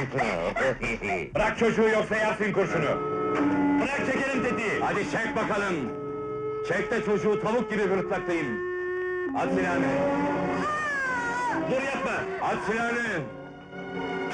Bırak çocuğu yoksa yersin kurşunu! Bırak çekelim tetiği! Hadi çek bakalım! Çek de çocuğu tavuk gibi gırtlaktayım! At silahını! Dur yapma! At silahını!